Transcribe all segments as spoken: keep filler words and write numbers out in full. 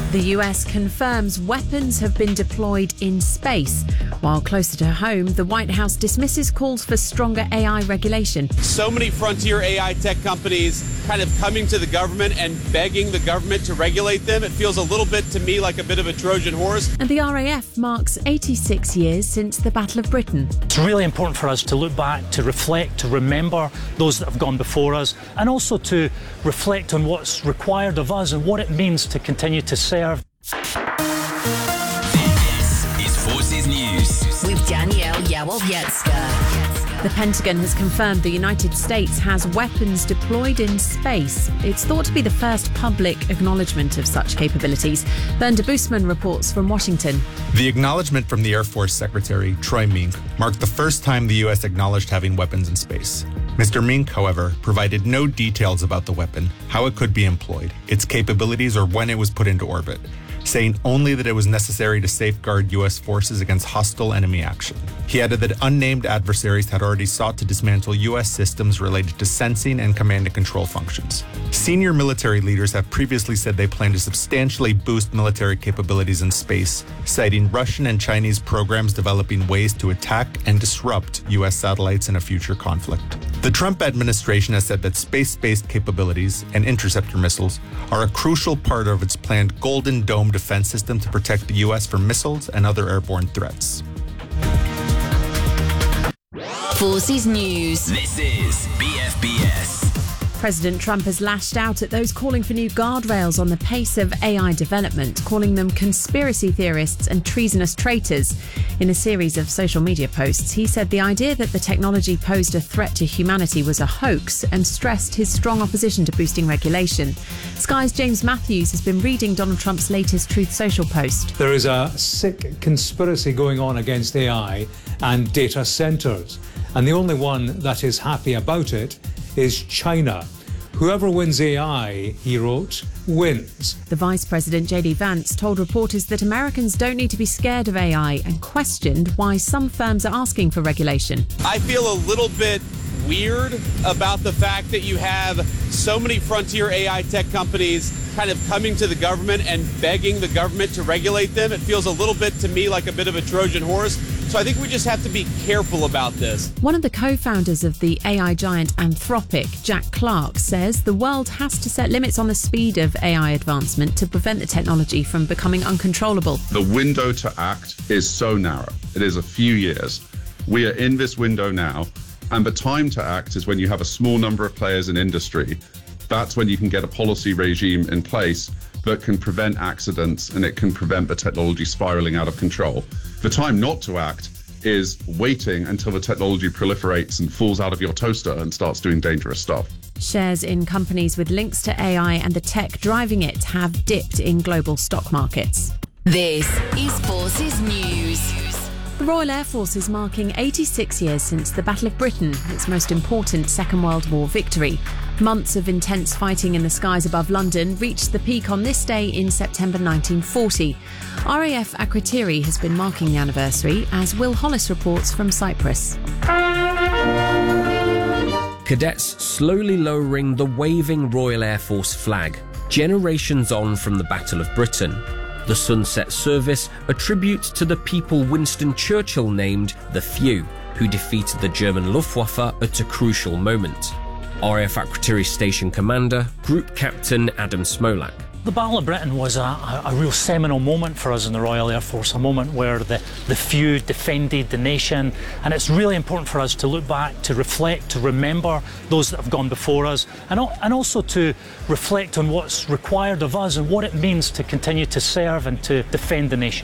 The U S confirms weapons have been deployed in space, while closer to home, the White House dismisses calls for stronger A I regulation. So many frontier A I tech companies kind of coming to the government and begging the government to regulate them. It feels a little bit to me like a bit of a Trojan horse. And the R A F marks eighty-six years since the Battle of Britain. It's really important for us to look back, to reflect, to remember those that have gone before us, and also to reflect on what's required of us and what it means to continue to serve. This is Forces News with Danielle Yawowiecka. The Pentagon has confirmed the United States has weapons deployed in space. It's thought to be the first public acknowledgement of such capabilities. Bernd de Boosman reports from Washington. The acknowledgement from the Air Force Secretary, Troy Mink, marked the first time the U S acknowledged having weapons in space. Mister Mink, however, provided no details about the weapon, how it could be employed, its capabilities, or when it was put into orbit, saying only that it was necessary to safeguard U S forces against hostile enemy action. He added that unnamed adversaries had already sought to dismantle U S systems related to sensing and command and control functions. Senior military leaders have previously said they plan to substantially boost military capabilities in space, citing Russian and Chinese programs developing ways to attack and disrupt U S satellites in a future conflict. The Trump administration has said that space-based capabilities and interceptor missiles are a crucial part of its planned Golden Dome defense system to protect the U S from missiles and other airborne threats. Forces News. This is B F B S. President Trump has lashed out at those calling for new guardrails on the pace of A I development, calling them conspiracy theorists and treasonous traitors. In a series of social media posts, he said the idea that the technology posed a threat to humanity was a hoax and stressed his strong opposition to boosting regulation. Sky's James Matthews has been reading Donald Trump's latest Truth Social post. There is a sick conspiracy going on against A I and data centres, and the only one that is happy about it is China. Whoever wins A I, he wrote, wins. The Vice President, J D Vance, told reporters that Americans don't need to be scared of A I and questioned why some firms are asking for regulation. I feel a little bit weird about the fact that you have so many frontier A I tech companies kind of coming to the government and begging the government to regulate them. It feels a little bit to me like a bit of a Trojan horse. So I think we just have to be careful about this. One of the co-founders of the A I giant Anthropic, Jack Clark, says the world has to set limits on the speed of A I advancement to prevent the technology from becoming uncontrollable. The window to act is so narrow. It is a few years. We are in this window now, and the time to act is when you have a small number of players in industry. That's when you can get a policy regime in place that can prevent accidents and it can prevent the technology spiraling out of control. The time not to act is waiting until the technology proliferates and falls out of your toaster and starts doing dangerous stuff. Shares in companies with links to A I and the tech driving it have dipped in global stock markets. This is Forces News. The Royal Air Force is marking eighty-six years since the Battle of Britain, its most important Second World War victory. Months of intense fighting in the skies above London reached the peak on this day in September nineteen forty. R A F Akrotiri has been marking the anniversary, as Will Hollis reports from Cyprus. Cadets slowly lowering the waving Royal Air Force flag, generations on from the Battle of Britain. The sunset service, a tribute to the people Winston Churchill named the Few, who defeated the German Luftwaffe at a crucial moment. R A F Akrotiri Station Commander, Group Captain Adam Smolak. The Battle of Britain was a, a, a real seminal moment for us in the Royal Air Force, a moment where the, the few defended the nation, and it's really important for us to look back, to reflect, to remember those that have gone before us, and, and also to reflect on what's required of us and what it means to continue to serve and to defend the nation.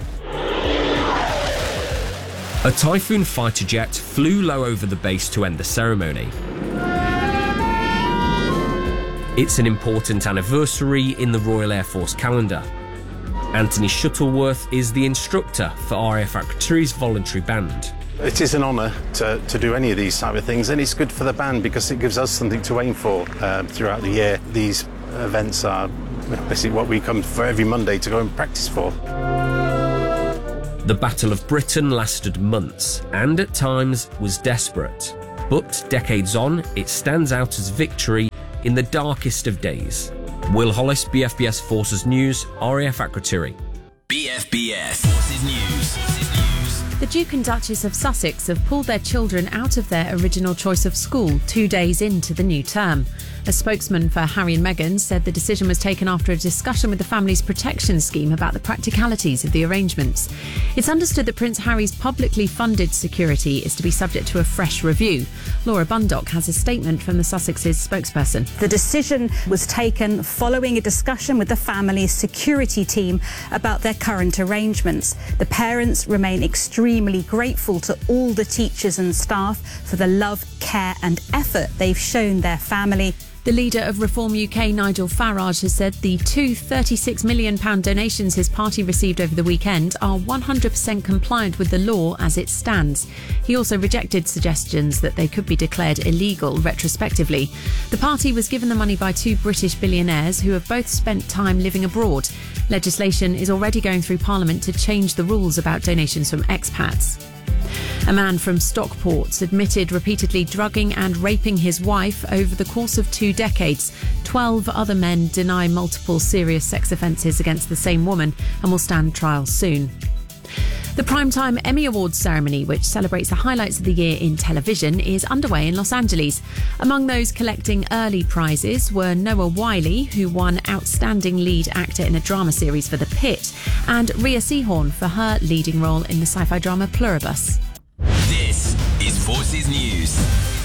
A Typhoon fighter jet flew low over the base to end the ceremony. It's an important anniversary in the Royal Air Force calendar. Anthony Shuttleworth is the instructor for R A F Akrotiri's voluntary band. It is an honour to, to do any of these type of things, and it's good for the band because it gives us something to aim for um, throughout the year. These events are basically what we come for every Monday to go and practice for. The Battle of Britain lasted months and at times was desperate. But decades on, it stands out as victory in the darkest of days. Will Hollis, B F B S Forces News, R A F Akrotiri. B F B S Forces News. The Duke and Duchess of Sussex have pulled their children out of their original choice of school two days into the new term. A spokesman for Harry and Meghan said the decision was taken after a discussion with the family's protection scheme about the practicalities of the arrangements. It's understood that Prince Harry's publicly funded security is to be subject to a fresh review. Laura Bundock has a statement from the Sussex's spokesperson. The decision was taken following a discussion with the family's security team about their current arrangements. The parents remain extremely grateful to all the teachers and staff for the love, care and effort they've shown their family. The leader of Reform U K, Nigel Farage, has said the two thirty-six million pounds donations his party received over the weekend are one hundred percent compliant with the law as it stands. He also rejected suggestions that they could be declared illegal retrospectively. The party was given the money by two British billionaires who have both spent time living abroad. Legislation is already going through Parliament to change the rules about donations from expats. A man from Stockport admitted repeatedly drugging and raping his wife over the course of two decades. Twelve other men deny multiple serious sex offences against the same woman and will stand trial soon. The Primetime Emmy Awards ceremony, which celebrates the highlights of the year in television, is underway in Los Angeles. Among those collecting early prizes were Noah Wyle, who won Outstanding Lead Actor in a Drama Series for The Pit, and Rhea Seehorn for her leading role in the sci-fi drama Pluribus. This is Forces News.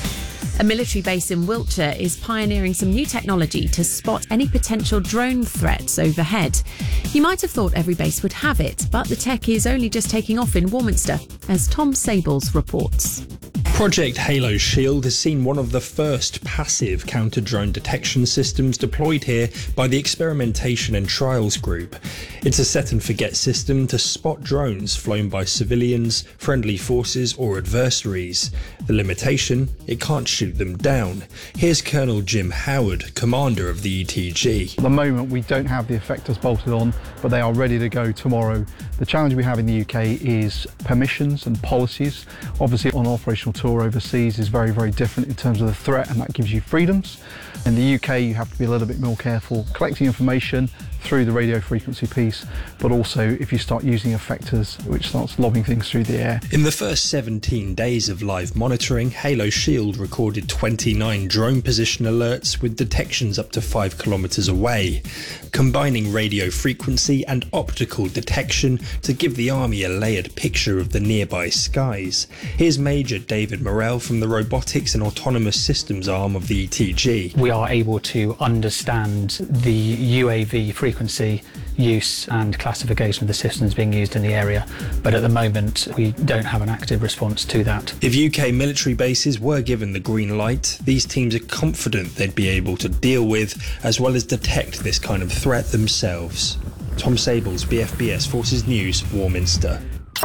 A military base in Wiltshire is pioneering some new technology to spot any potential drone threats overhead. You might have thought every base would have it, but the tech is only just taking off in Warminster, as Tom Sables reports. Project Halo Shield has seen one of the first passive counter-drone detection systems deployed here by the Experimentation and Trials Group. It's a set-and-forget system to spot drones flown by civilians, friendly forces or adversaries. The limitation? It can't shoot them down. Here's Colonel Jim Howard, commander of the E T G. At the moment we don't have the effectors bolted on, but they are ready to go tomorrow. The challenge we have in the U K is permissions and policies. Obviously on operational tour overseas is very, very different in terms of the threat, and that gives you freedoms. In the U K, you have to be a little bit more careful collecting information through the radio frequency piece, but also if you start using effectors, which starts lobbing things through the air. In the first seventeen days of live monitoring, Halo Shield recorded twenty-nine drone position alerts with detections up to five kilometres away, combining radio frequency and optical detection to give the Army a layered picture of the nearby skies. Here's Major David Morrell from the Robotics and Autonomous Systems arm of the E T G. We are able to understand the U A V frequency use and classification of the systems being used in the area, but at the moment we don't have an active response to that. If U K military bases were given the green light, these teams are confident they'd be able to deal with as well as detect this kind of threat themselves. Tom Sables, B F B S Forces News, Warminster.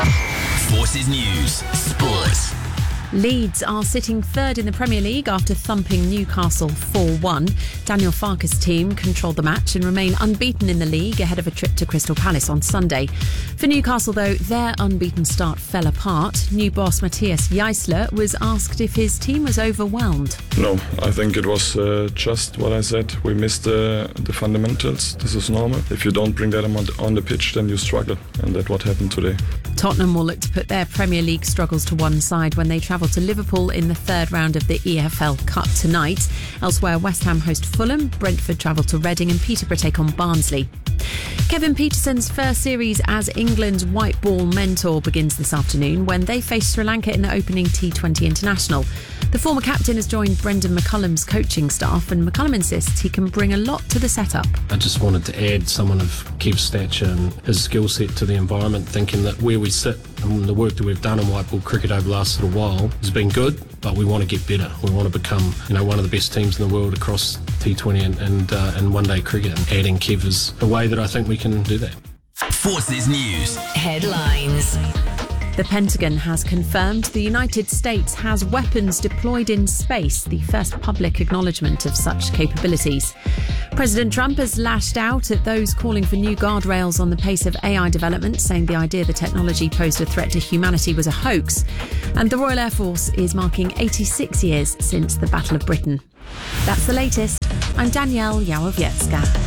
Forces News, Sports. Leeds are sitting third in the Premier League after thumping Newcastle four one. Daniel Farke's team controlled the match and remain unbeaten in the league ahead of a trip to Crystal Palace on Sunday. For Newcastle, though, their unbeaten start fell apart. New boss Matthias Geisler was asked if his team was overwhelmed. No, I think it was uh, just what I said. We missed uh, the fundamentals. This is normal. If you don't bring that on, on the pitch, then you struggle, and that's what happened today. Tottenham will look to put their Premier League struggles to one side when they travel to Liverpool in the third round of the E F L Cup tonight. Elsewhere, West Ham host Fulham, Brentford travel to Reading and Peterborough take on Barnsley. Kevin Peterson's first series as England's white ball mentor begins this afternoon when they face Sri Lanka in the opening T twenty International. The former captain has joined Brendan McCullum's coaching staff, and McCullum insists he can bring a lot to the setup. I just wanted to add someone of Kev's stature and his skill set to the environment, thinking that where we sit and the work that we've done in white ball cricket over the last little while has been good, but we want to get better. We want to become, you know, one of the best teams in the world across T twenty and, and, uh, and one-day cricket. And adding Kev is a way that I think we can do that. Forces News. Headlines. The Pentagon has confirmed the United States has weapons deployed in space, the first public acknowledgement of such capabilities. President Trump has lashed out at those calling for new guardrails on the pace of A I development, saying the idea the technology posed a threat to humanity was a hoax. And the Royal Air Force is marking eighty-six years since the Battle of Britain. That's the latest. I'm Danielle Yawowiecka.